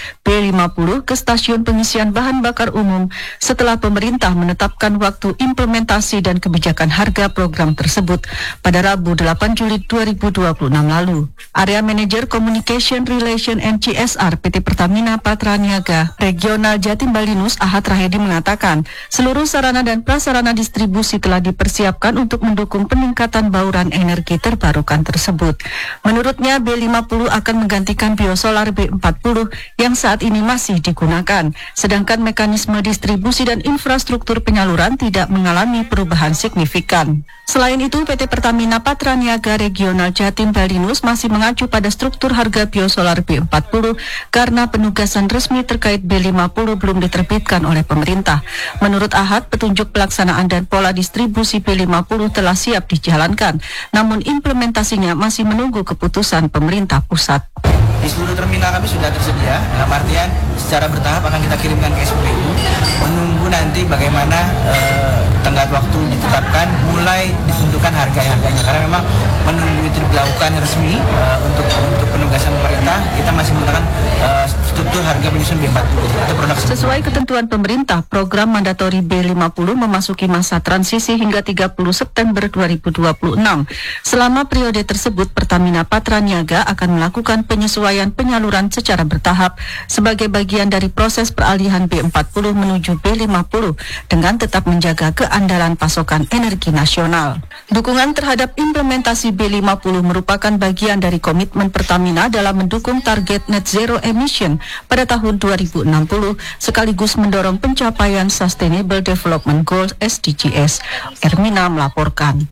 B50 ke stasiun pengisian bahan bakar umum setelah pemerintah menetapkan waktu implementasi dan kebijakan harga program tersebut pada Rabu 8 Juli 2026 lalu. Area Manager Communication Relation and CSR PT Pertamina Patraniaga Regional Jatim Balinus Ahad Rahedi mengatakan seluruh sarana dan prasarana distribusi telah dipersiapkan untuk mendukung peningkatan bauran energi terbarukan tersebut. Menurutnya B50 akan menggantikan biosolar B40 yang saat ini masih digunakan, sedangkan mekanisme distribusi dan infrastruktur penyaluran tidak mengalami perubahan signifikan. Selain itu, PT Pertamina Patraniaga Regional Jatim Balinus masih mengacu pada struktur harga biosolar B40 karena penugasan resmi terkait B50 belum diterbitkan oleh pemerintah. Menurut Ahad, petunjuk pelaksanaan dan pola distribusi B50 telah siap dijalankan, namun implementasinya masih menunggu keputusan pemerintah pusat. Di seluruh terminal kami sudah tersedia, dalam artian secara bertahap akan kita kirimkan ke SPBU, menunggu nanti bagaimana tenggat waktu ditetapkan, mulai ditentukan harganya, karena memang menunggu itu dilakukan resmi untuk penugasan pemerintah, kita masih menggunakan struktur harga penyusun B40 atau produk. Sesuai ketentuan pemerintah, program mandatori B50 memasuki masa transisi hingga 30 September 2026. Selama periode tersebut, Pertamina Patraniaga akan melakukan penyesuaian penyaluran secara bertahap sebagai bagian dari proses peralihan B40 menuju B50 dengan tetap menjaga keandalan pasokan energi nasional. Dukungan terhadap implementasi B50 merupakan bagian dari komitmen Pertamina dalam mendukung target net zero emission pada tahun 2060 sekaligus mendorong pencapaian Sustainable Development Goals SDGs. Ermina melaporkan.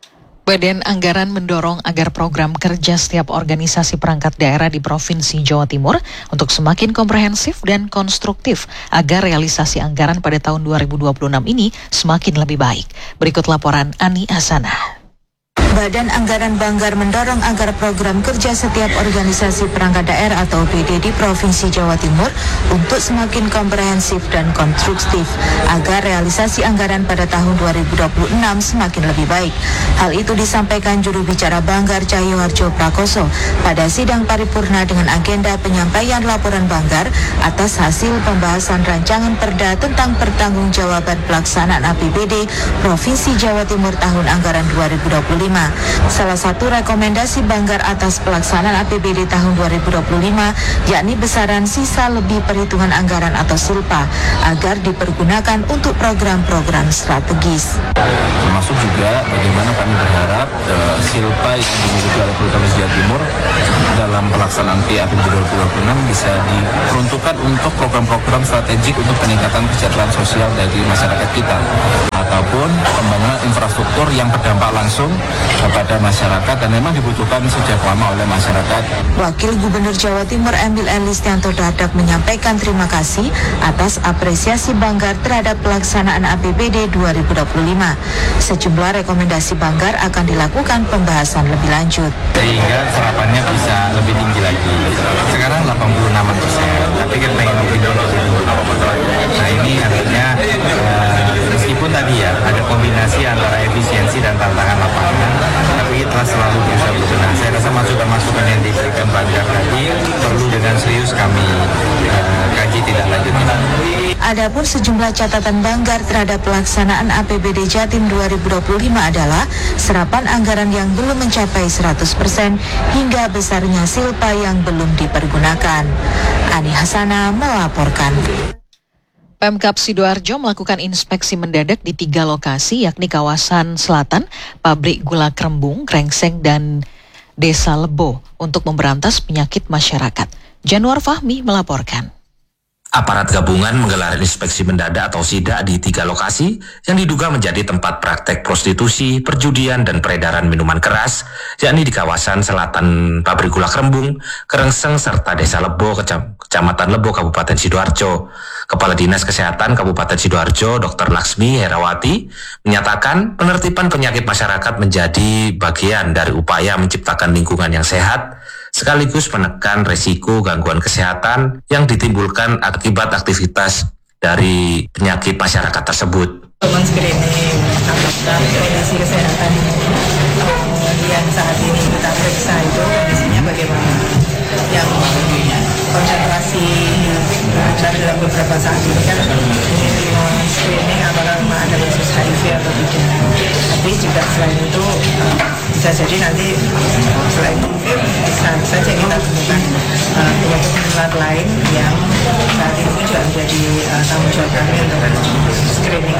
Badan Anggaran mendorong agar program kerja setiap organisasi perangkat daerah di Provinsi Jawa Timur untuk semakin komprehensif dan konstruktif agar realisasi anggaran pada tahun 2026 ini semakin lebih baik. Berikut laporan Ani Hasanah. Badan Anggaran Banggar mendorong agar program kerja setiap organisasi perangkat daerah atau BD di Provinsi Jawa Timur untuk semakin komprehensif dan konstruktif agar realisasi anggaran pada tahun 2026 semakin lebih baik. Hal itu disampaikan juru bicara Banggar Cahyoharjo Prakoso pada sidang paripurna dengan agenda penyampaian laporan Banggar atas hasil pembahasan rancangan perda tentang pertanggungjawaban pelaksanaan APBD Provinsi Jawa Timur tahun anggaran 2025. Salah satu rekomendasi Banggar atas pelaksanaan APBD tahun 2025 yakni besaran sisa lebih perhitungan anggaran atau SILPA agar dipergunakan untuk program-program strategis. Termasuk juga bagaimana kami berharap SILPA yang dimiliki oleh Polres Jawa Timur dalam pelaksanaan APBD 2026 bisa diperuntukkan untuk program-program strategik untuk peningkatan kesejahteraan sosial dari masyarakat kita ataupun pembangunan infrastruktur yang berdampak langsung kepada masyarakat dan memang dibutuhkan sejak lama oleh masyarakat. Wakil Gubernur Jawa Timur Emil Elistianto Dardak menyampaikan terima kasih atas apresiasi Banggar terhadap pelaksanaan APBD 2025. Sejumlah rekomendasi Banggar akan dilakukan pembahasan lebih lanjut. Sehingga serapannya bisa lebih tinggi lagi. Sekarang 86%, tapi kan pengen lebih dulu. Nah ini artinya meskipun tadi ya ada kombinasi antara efisiensi dan tantangan lapangan, tapi telah selalu bisa berbenah. Saya rasa masukan-masukan yang diberikan Banggar tadi perlu dengan serius kami kaji tidak lanjut. Adapun sejumlah catatan Banggar terhadap pelaksanaan APBD Jatim 2025 adalah serapan anggaran yang belum mencapai 100% hingga besarnya SILPA yang belum dipergunakan. Ani Hasana melaporkan. Pemkab Sidoarjo melakukan inspeksi mendadak di 3 lokasi yakni kawasan selatan, pabrik gula Krembung, Krengseng, dan Desa Lebo untuk memberantas penyakit masyarakat. Januar Fahmi melaporkan. Aparat gabungan menggelar inspeksi mendadak atau sidak di 3 lokasi yang diduga menjadi tempat praktek prostitusi, perjudian, dan peredaran minuman keras, yakni di kawasan selatan pabrik gula Krembung, Krengseng, serta Desa Lebo, Kecamatan Lebo, Kabupaten Sidoarjo. Kepala Dinas Kesehatan Kabupaten Sidoarjo, Dr. Laksmi Herawati, menyatakan penertiban penyakit masyarakat menjadi bagian dari upaya menciptakan lingkungan yang sehat, sekaligus menekan resiko gangguan kesehatan yang ditimbulkan akibat aktivitas dari penyakit masyarakat tersebut. Men-screening apakah kondisi kesehatan yang saat ini kita periksa itu kondisinya bagaimana, yang konsentrasi dalam beberapa saat ini kan ini screening apakah ada kasus HIV atau tidak. Tapi juga selain itu bisa jadi nanti selain itu bisa saja kita temukan penyakit menular lain yang saat ini juga menjadi tanggung jawab kami untuk screening.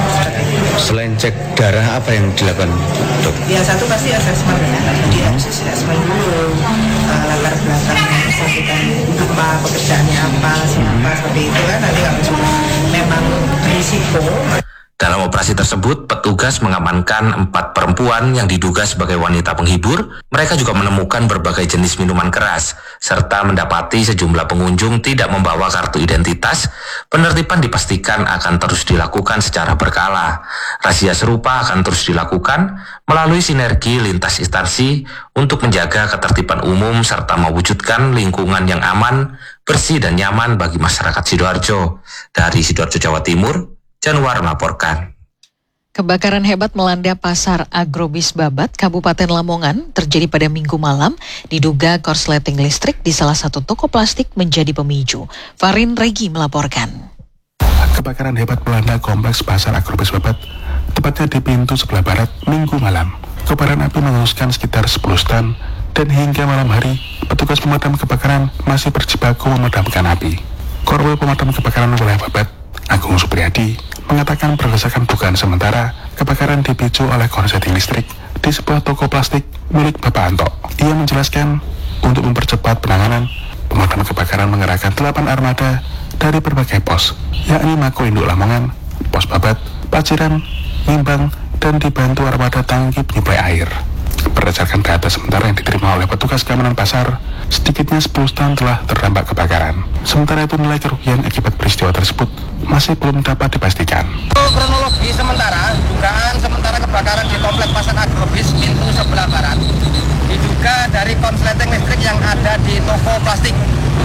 Selain cek darah, apa yang dilakukan, Dok? Ya satu pasti asesmen ya, jadi harus asesmen dulu latar belakang bersangkutan apa, pekerjaannya apa, siapa, seperti itu kan nanti kalau sudah memang risiko. Dalam operasi tersebut, petugas mengamankan 4 perempuan yang diduga sebagai wanita penghibur. Mereka juga menemukan berbagai jenis minuman keras, serta mendapati sejumlah pengunjung tidak membawa kartu identitas. Penertiban dipastikan akan terus dilakukan secara berkala. Razia serupa akan terus dilakukan melalui sinergi lintas instansi untuk menjaga ketertiban umum serta mewujudkan lingkungan yang aman, bersih, dan nyaman bagi masyarakat Sidoarjo. Dari Sidoarjo, Jawa Timur, Januar melaporkan. Kebakaran hebat melanda pasar Agrobis Babat, Kabupaten Lamongan, terjadi pada Minggu malam. Diduga korsleting listrik di salah satu toko plastik menjadi pemicu. Farin Regi melaporkan. Kebakaran hebat melanda kompleks pasar Agrobis Babat, tepatnya di pintu sebelah barat, Minggu malam. Kobaran api menghanguskan sekitar 10 stand, dan hingga malam hari, petugas pemadam kebakaran masih berjibaku memadamkan api. Korwil Pemadam Kebakaran Wilayah Babat, Agung Supriyadi, mengatakan berdasarkan dugaan sementara, kebakaran dipicu oleh korsleting listrik di sebuah toko plastik milik Bapak Anto. Ia menjelaskan, untuk mempercepat penanganan, pemadam kebakaran mengerahkan 8 armada dari berbagai pos, yakni Mako Induk Lamongan, Pos Babat, Paciran, Ngimbang, dan dibantu armada tangki penyuplai air. Berdasarkan data sementara yang diterima oleh petugas keamanan pasar, sedikitnya 10 stand telah terdampak kebakaran. Sementara itu nilai kerugian akibat peristiwa tersebut masih belum dapat dipastikan. Kronologi sementara, dugaan sementara kebakaran di komplek pasar Agrobis pintu sebelah barat diduga dari korsleting listrik yang ada di toko plastik.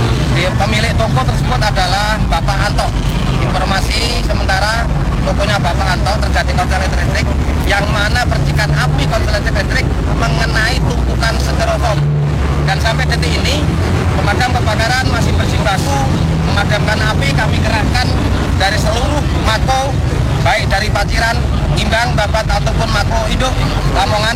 Pemilik toko tersebut adalah Bapak Anto. Informasi sementara tokonya Bapak Anto terjadi korsleting listrik yang mana percikan api korsleting listrik mengenai tumpukan styrofoam. Dan sampai detik ini pemadam kebakaran masih berjibaku memadamkan api. Kami kerahkan dari seluruh Mako, baik dari Paciran, Ngimbang, Babat ataupun Mako Induk Lamongan,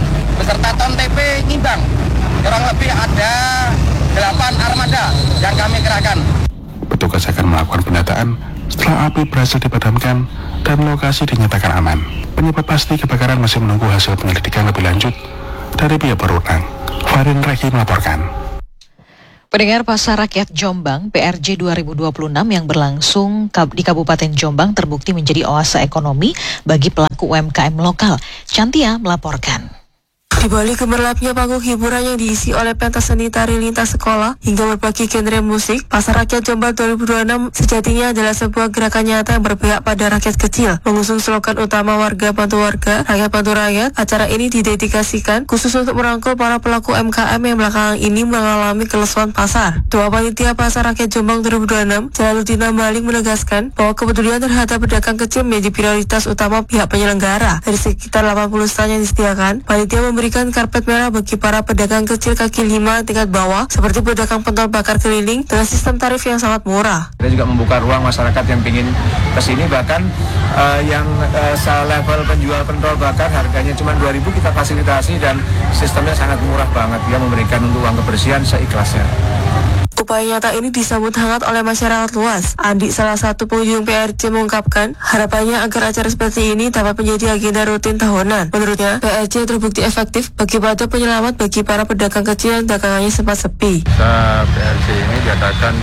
beserta ton TP ngimbang. Kurang lebih ada 8 armada yang kami kerahkan. Petugas akan melakukan pendataan setelah api berhasil dipadamkan dan lokasi dinyatakan aman. Penyebab pasti kebakaran masih menunggu hasil penyelidikan lebih lanjut dari pihak berwenang. Farin Reki melaporkan. Pendengar, Pasar Rakyat Jombang PRJ 2026 yang berlangsung di Kabupaten Jombang terbukti menjadi oase ekonomi bagi pelaku UMKM lokal. Cantia melaporkan. Di balik gemerlapnya panggung hiburan yang diisi oleh pentas seni tari lintas sekolah hingga berbagai genre musik, Pasar Rakyat Jombang 2026 sejatinya adalah sebuah gerakan nyata yang berpihak pada rakyat kecil. Mengusung slogan utama warga bantu warga, rakyat bantu rakyat, acara ini didedikasikan khusus untuk merangkul para pelaku UMKM yang belakangan ini mengalami kelesuan pasar. Ketua Panitia Pasar Rakyat Jombang 2026, Jalaluddin Ambaling menegaskan bahwa kepedulian terhadap pedagang kecil menjadi prioritas utama pihak penyelenggara. Dari sekitar 80 stand yang disediakan, panitia memberikan karpet merah bagi para pedagang kecil kaki 5 tingkat bawah seperti pedagang pentol bakar keliling dengan sistem tarif yang sangat murah. Kita juga membuka ruang masyarakat yang ingin kesini, bahkan yang selevel penjual pentol bakar harganya cuma 2.000 kita fasilitasi dan sistemnya sangat murah banget. Dia memberikan untuk uang kebersihan seikhlasnya. Upaya nyata ini disambut hangat oleh masyarakat luas. Andi, salah satu pengunjung PRJ, mengungkapkan harapannya agar acara seperti ini dapat menjadi agenda rutin tahunan. Menurutnya, PRJ terbukti efektif bagi penyelamat bagi para pedagang kecil yang dagangannya sempat sepi. PRJ ini diadakan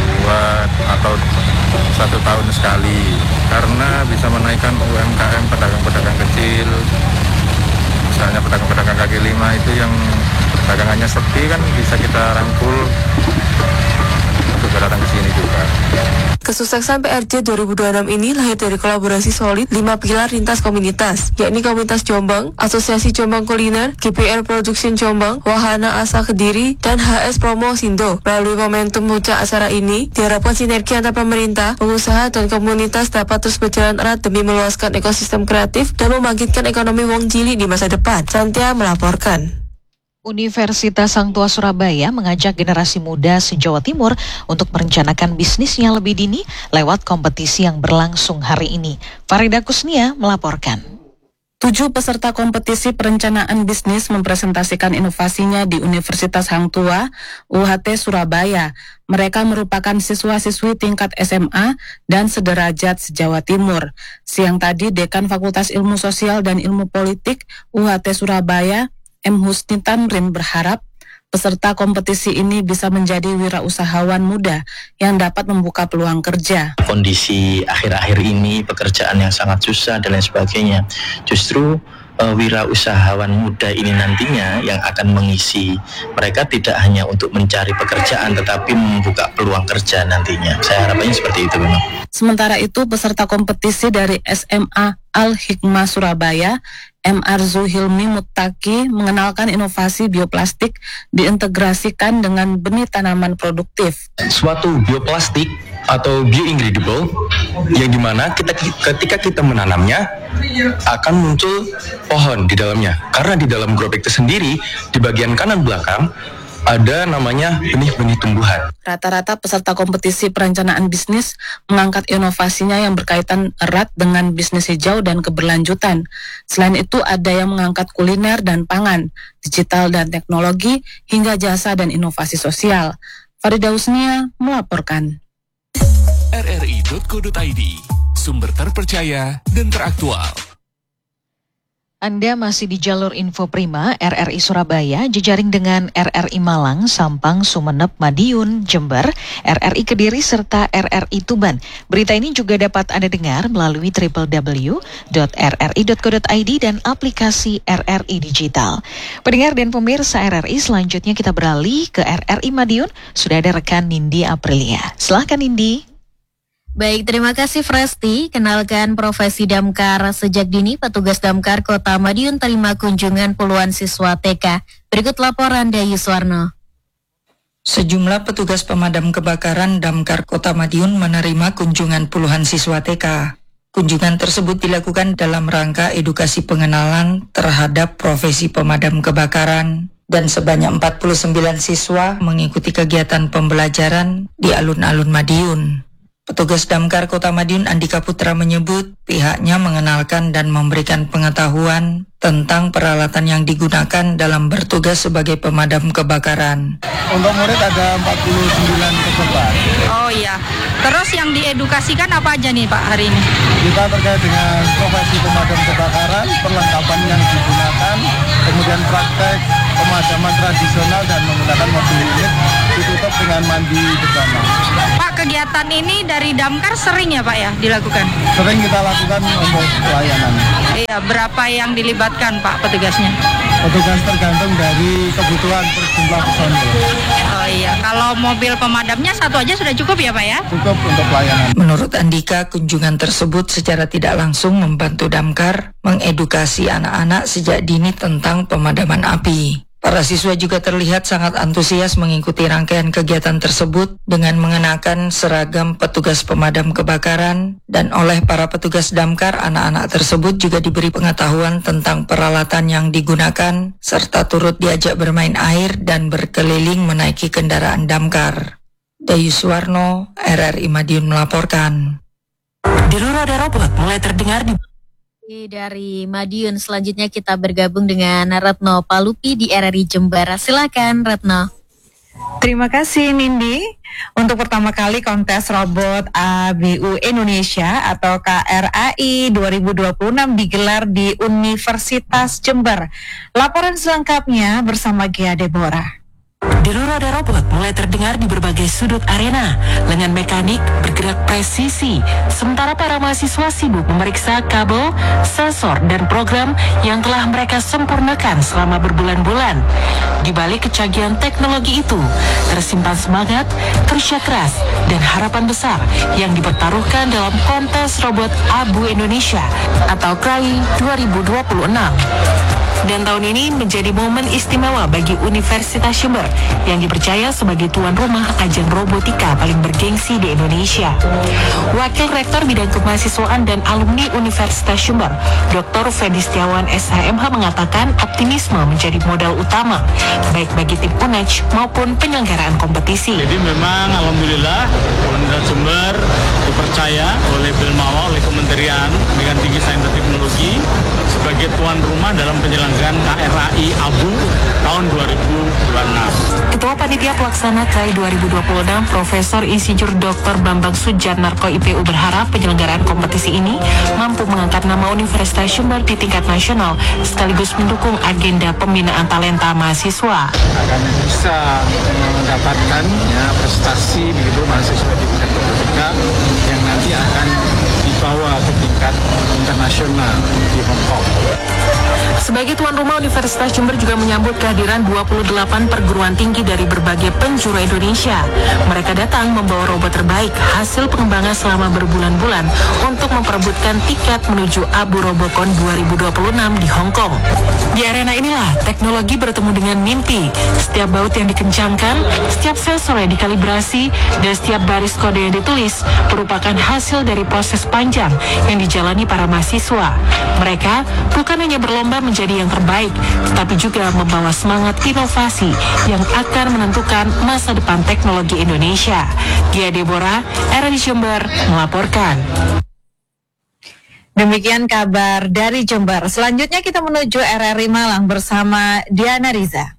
2 atau 1 tahun sekali karena bisa menaikkan UMKM pedagang-pedagang kecil. Misalnya pedagang-pedagang kaki 5 itu yang dagangannya sepi kan bisa kita rangkul untuk datang ke sini juga. Kesuksesan PRJ 2026 ini lahir dari kolaborasi solid 5 pilar lintas komunitas, yakni Komunitas Jombang, Asosiasi Jombang Kuliner, GPR Production Jombang, Wahana Asa Kediri, dan HS Promo Sindo. Melalui momentum puncak acara ini, diharapkan sinergi antar pemerintah, pengusaha, dan komunitas dapat terus berjalan erat demi meluaskan ekosistem kreatif dan membangkitkan ekonomi wong cilik di masa depan. Cantia melaporkan. Universitas Sang Tua Surabaya mengajak generasi muda se-Jawa Timur untuk merencanakan bisnisnya lebih dini lewat kompetisi yang berlangsung hari ini. Farida Kusnia melaporkan. 7 peserta kompetisi perencanaan bisnis mempresentasikan inovasinya di Universitas Hang Tua, UHT Surabaya. Mereka merupakan siswa-siswi tingkat SMA dan sederajat se-Jawa Timur. Siang tadi, Dekan Fakultas Ilmu Sosial dan Ilmu Politik UHT Surabaya, M. Husni Tamrin, berharap peserta kompetisi ini bisa menjadi wirausahawan muda yang dapat membuka peluang kerja. Kondisi akhir-akhir ini, pekerjaan yang sangat susah dan lain sebagainya, justru wirausahawan muda ini nantinya yang akan mengisi mereka tidak hanya untuk mencari pekerjaan tetapi membuka peluang kerja nantinya. Saya harapannya seperti itu memang. Sementara itu, peserta kompetisi dari SMA Al-Hikmah Surabaya, M. Arzu Hilmi Muttaki, mengenalkan inovasi bioplastik diintegrasikan dengan benih tanaman produktif. Suatu bioplastik atau bioingredable yang dimana ketika kita menanamnya akan muncul pohon di dalamnya. Karena di dalam grow bag itu sendiri, di bagian kanan belakang ada namanya benih-benih tumbuhan. Rata-rata peserta kompetisi perencanaan bisnis mengangkat inovasinya yang berkaitan erat dengan bisnis hijau dan keberlanjutan. Selain itu, ada yang mengangkat kuliner dan pangan, digital dan teknologi, hingga jasa dan inovasi sosial. Farida Husnia melaporkan. RRI.co.id, sumber terpercaya dan teraktual. Anda masih di jalur Info Prima RRI Surabaya, jejaring dengan RRI Malang, Sampang, Sumeneb, Madiun, Jember, RRI Kediri, serta RRI Tuban. Berita ini juga dapat Anda dengar melalui www.rri.co.id dan aplikasi RRI Digital. Pendengar dan pemirsa RRI, selanjutnya kita beralih ke RRI Madiun. Sudah ada rekan Nindi Aprilia. Silahkan Nindi. Baik, terima kasih Fresti. Kenalkan profesi damkar. Sejak dini, petugas damkar Kota Madiun terima kunjungan puluhan siswa TK. Berikut laporan Dayu Suwarno. Sejumlah petugas pemadam kebakaran damkar Kota Madiun menerima kunjungan puluhan siswa TK. Kunjungan tersebut dilakukan dalam rangka edukasi pengenalan terhadap profesi pemadam kebakaran, dan sebanyak 49 siswa mengikuti kegiatan pembelajaran di alun-alun Madiun. Petugas damkar Kota Madiun Andika Putra menyebut pihaknya mengenalkan dan memberikan pengetahuan tentang peralatan yang digunakan dalam bertugas sebagai pemadam kebakaran. Untuk murid ada 49 peserta. Oh iya. Terus yang diedukasikan apa aja nih Pak hari ini? Kita terkait dengan profesi pemadam kebakaran, perlengkapan yang digunakan, kemudian praktek pemadaman tradisional dan menggunakan mobil unit, ditutup dengan mandi bersama. Pak, kegiatan ini dari Damkar sering ya Pak ya dilakukan? Sering kita lakukan untuk pelayanan. Iya, berapa yang dilibatkan Pak petugasnya? Petugas tergantung dari kebutuhan per jumlah personil. Oh iya, kalau mobil pemadamnya satu aja sudah cukup ya Pak ya? Cukup untuk pelayanan. Menurut Andika, kunjungan tersebut secara tidak langsung membantu Damkar mengedukasi anak-anak sejak dini tentang pemadaman api. Para siswa juga terlihat sangat antusias mengikuti rangkaian kegiatan tersebut dengan mengenakan seragam petugas pemadam kebakaran, dan oleh para petugas Damkar, anak-anak tersebut juga diberi pengetahuan tentang peralatan yang digunakan serta turut diajak bermain air dan berkeliling menaiki kendaraan Damkar. Dayus Warno, RRI Madiun melaporkan. Deru roda robot mulai terdengar di Dari Madiun, selanjutnya kita bergabung dengan Retno Palupi di RRI Jember. Silakan Retno. Terima kasih Nindi. Untuk pertama kali kontes robot ABU Indonesia atau KRAI 2026 digelar di Universitas Jember. Laporan selengkapnya bersama Gia Deborah. Deru roda robot mulai terdengar di berbagai sudut arena. Lengan mekanik bergerak presisi, sementara para mahasiswa sibuk memeriksa kabel, sensor, dan program yang telah mereka sempurnakan selama berbulan-bulan. Di balik kecanggihan teknologi itu, tersimpan semangat, kerja keras, dan harapan besar yang dipertaruhkan dalam kontes robot ABU Indonesia atau KRAI 2026. Dan tahun ini menjadi momen istimewa bagi Universitas Jember yang dipercaya sebagai tuan rumah ajang robotika paling bergengsi di Indonesia. Wakil Rektor Bidang Kemahasiswaan dan Alumni Universitas Jember, Dr. Fendi Setiawan SHMH mengatakan optimisme menjadi modal utama baik bagi tim UNEJ maupun penyelenggaraan kompetisi. Jadi memang alhamdulillah Universitas Jember dipercaya oleh Bilmawa, oleh Kementerian Pendidikan Tinggi Sains dan Teknologi sebagai tuan rumah dalam penyelenggaraan KRAI ABU tahun 2026. Ketua Panitia Pelaksana KRAI 2026, Profesor Insinyur Dr. Bambang Sujanarko IPU berharap penyelenggaraan kompetisi ini mampu mengangkat nama Universitas Jember di tingkat nasional sekaligus mendukung agenda pembinaan talenta mahasiswa. Akan bisa mendapatkan prestasi begitu mahasiswa di bidang robotika yang nanti akan dibawa ke tingkat internasional di Hong Kong. Sebagai tuan rumah, Universitas Jember juga menyambut kehadiran 28 perguruan tinggi dari berbagai penjuru Indonesia. Mereka datang membawa robot terbaik hasil pengembangan selama berbulan-bulan untuk memperebutkan tiket menuju ABU Robocon 2026 di Hong Kong. Di arena inilah teknologi bertemu dengan mimpi. Setiap baut yang dikencangkan, setiap sensor yang dikalibrasi, dan setiap baris kode yang ditulis merupakan hasil dari proses panjang yang dijalani para mahasiswa. Mereka bukan hanya berlomba menjadi yang terbaik, tetapi juga membawa semangat inovasi yang akan menentukan masa depan teknologi Indonesia. Gia Deborah, RRI Jember melaporkan. Demikian kabar dari Jember. Selanjutnya kita menuju RRI Malang bersama Diana Riza.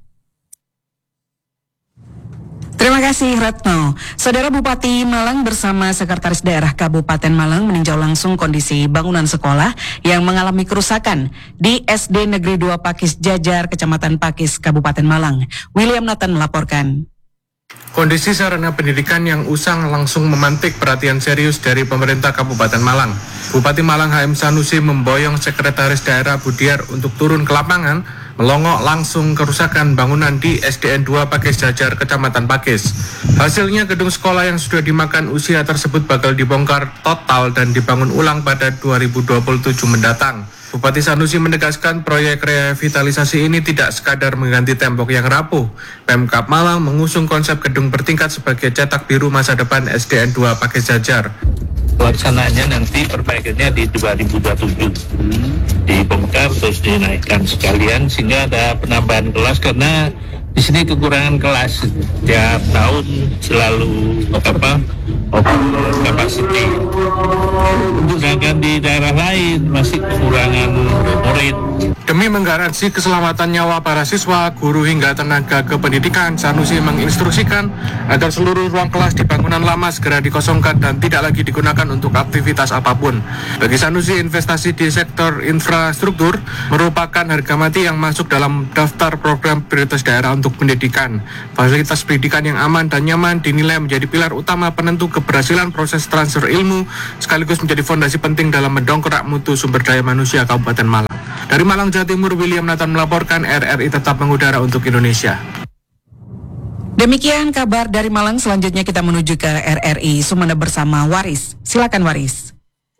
Terima kasih Retno. Saudara Bupati Malang bersama Sekretaris Daerah Kabupaten Malang meninjau langsung kondisi bangunan sekolah yang mengalami kerusakan di SD Negeri 2 Pakis Jajar, Kecamatan Pakis, Kabupaten Malang. William Nathan melaporkan. Kondisi sarana pendidikan yang usang langsung memantik perhatian serius dari pemerintah Kabupaten Malang. Bupati Malang HM Sanusi memboyong Sekretaris Daerah Budiar untuk turun ke lapangan, melongok langsung kerusakan bangunan di SDN 2 Pakis Jajar, Kecamatan Pakis. Hasilnya gedung sekolah yang sudah dimakan usia tersebut bakal dibongkar total dan dibangun ulang pada 2027 mendatang. Bupati Sanusi menegaskan proyek revitalisasi ini tidak sekadar mengganti tembok yang rapuh. Pemkab Malang mengusung konsep gedung bertingkat sebagai cetak biru masa depan SDN 2 Pakis Jajar. Pelaksanaannya nanti perbaikannya di 2027 dibongkar terus dinaikkan sekalian sehingga ada penambahan kelas karena di sini kekurangan kelas tiap tahun selalu over capacity. Sedangkan di daerah lain masih kekurangan murid. Demi menggaransi keselamatan nyawa para siswa, guru hingga tenaga kependidikan, Sanusi menginstruksikan agar seluruh ruang kelas di bangunan lama segera dikosongkan dan tidak lagi digunakan untuk aktivitas apapun. Bagi Sanusi, investasi di sektor infrastruktur merupakan harga mati yang masuk dalam daftar program prioritas daerah untuk pendidikan. Fasilitas pendidikan yang aman dan nyaman dinilai menjadi pilar utama penentu keberhasilan proses transfer ilmu, sekaligus menjadi fondasi penting dalam mendongkrak mutu sumber daya manusia Kabupaten Malang. Dari Malang, Jawa Timur, William Nathan melaporkan. RRI tetap mengudara untuk Indonesia. Demikian kabar dari Malang. Selanjutnya kita menuju ke RRI Sumeneb bersama Waris. Silakan Waris.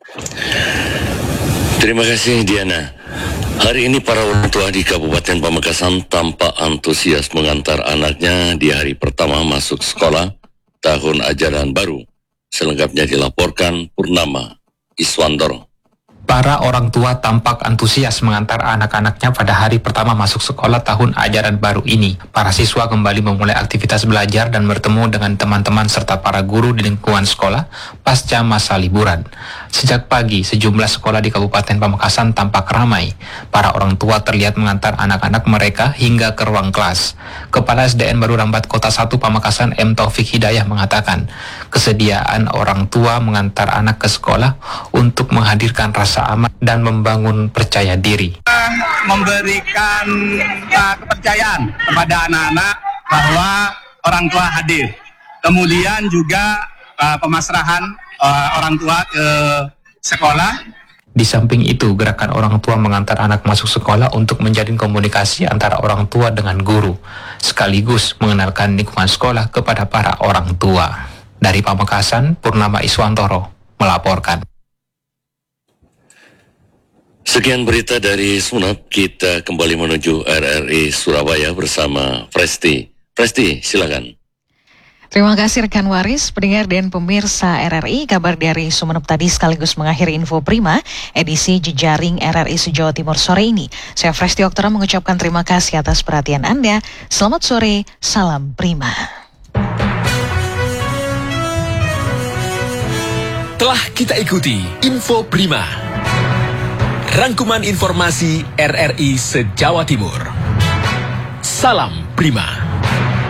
Terima kasih Diana. Hari ini para orang tua di Kabupaten Pamekasan tampak antusias mengantar anaknya di hari pertama masuk sekolah tahun ajaran baru. Selengkapnya dilaporkan Purnama Iswandoro. Para orang tua tampak antusias mengantar anak-anaknya pada hari pertama masuk sekolah tahun ajaran baru ini. Para siswa kembali memulai aktivitas belajar dan bertemu dengan teman-teman serta para guru di lingkungan sekolah pasca masa liburan. Sejak pagi, sejumlah sekolah di Kabupaten Pamekasan tampak ramai. Para orang tua terlihat mengantar anak-anak mereka hingga ke ruang kelas. Kepala SDN Baru Rambat Kota 1 Pamekasan M. Taufik Hidayah mengatakan, kesediaan orang tua mengantar anak ke sekolah untuk menghadirkan rasa aman dan membangun percaya diri. Memberikan kepercayaan kepada anak-anak bahwa orang tua hadir. Kemudian juga pemasrahan orang tua ke sekolah. Di samping itu, gerakan orang tua mengantar anak masuk sekolah untuk menjalin komunikasi antara orang tua dengan guru, sekaligus mengenalkan lingkungan sekolah kepada para orang tua. Dari Pamekasan, Purnama Iswantoro melaporkan. Sekian berita dari Sumeneb, kita kembali menuju RRI Surabaya bersama Presti. Presti, silakan. Terima kasih rekan Waris, pendengar dan pemirsa RRI. Kabar dari Sumeneb tadi sekaligus mengakhiri Info Prima, edisi Jejaring RRI se-Jawa Timur sore ini. Saya Presti Oktora mengucapkan terima kasih atas perhatian Anda. Selamat sore, salam Prima. Telah kita ikuti Info Prima, rangkuman informasi RRI se-Jawa Timur. Salam Prima.